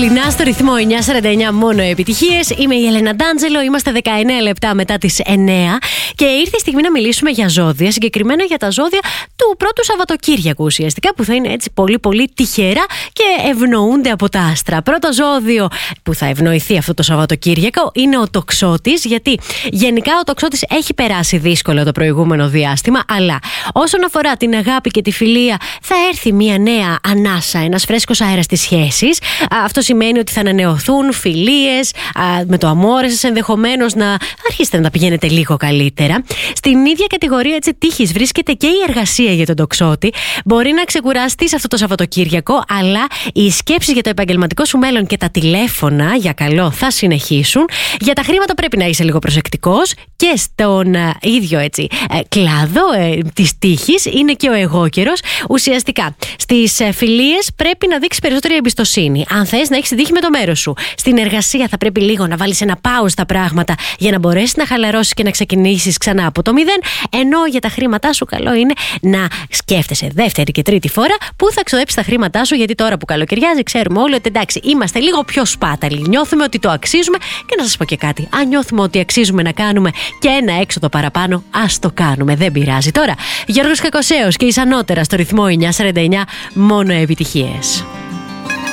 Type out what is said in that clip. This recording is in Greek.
Καθημερινά στο ρυθμό 949 μόνο επιτυχίες. Είμαι η Έλενα Ντάντζελο, είμαστε 19 λεπτά μετά τις 9 και ήρθε η στιγμή να μιλήσουμε για ζώδια, συγκεκριμένα για τα ζώδια του πρώτου Σαββατοκύριακου ουσιαστικά, που θα είναι έτσι πολύ πολύ τυχερά και ευνοούνται από τα άστρα. Πρώτο ζώδιο που θα ευνοηθεί αυτό το Σαββατοκύριακο είναι ο Τοξότης, γιατί γενικά ο Τοξότης έχει περάσει δύσκολο το προηγούμενο διάστημα, αλλά όσον αφορά την αγάπη και τη φιλία θα έρθει μια νέα ανάσα, ένας φρέσκος αέρας στις σχέσεις. Αυτό σημαίνει ότι θα ανανεωθούν φιλίες, με το αμόρε σας ενδεχομένως να αρχίσετε να τα πηγαίνετε λίγο καλύτερα. Στην ίδια κατηγορία έτσι τύχης βρίσκεται και η εργασία για τον Τοξότη. Μπορεί να ξεκουραστείς αυτό το Σαββατοκύριακο, αλλά οι σκέψεις για το επαγγελματικό σου μέλλον και τα τηλέφωνα για καλό θα συνεχίσουν. Για τα χρήματα πρέπει να είσαι λίγο προσεκτικός και στον ίδιο έτσι κλάδο της τύχης είναι και ο εγώκερος. Ουσιαστικά στις φιλίες πρέπει να δείξεις περισσότερη εμπιστοσύνη. Αν θες να έχεις την τύχη με το μέρος σου. Στην εργασία θα πρέπει λίγο να βάλεις ένα pause στα πράγματα για να μπορέσεις να χαλαρώσεις και να ξεκινήσεις ξανά από το μηδέν. Ενώ για τα χρήματά σου καλό είναι να σκέφτεσαι δεύτερη και τρίτη φορά πού θα ξοδέψεις τα χρήματά σου, γιατί τώρα που καλοκαιριάζει ξέρουμε όλοι ότι εντάξει, είμαστε λίγο πιο σπάταλοι. Νιώθουμε ότι το αξίζουμε και να σας πω και κάτι. Αν νιώθουμε ότι αξίζουμε να κάνουμε και ένα έξοδο παραπάνω, ας το κάνουμε. Δεν πειράζει. Τώρα, Γιώργος Κακοσέος και η Σανότερα στο ρυθμό 949 μόνο επιτυχίες.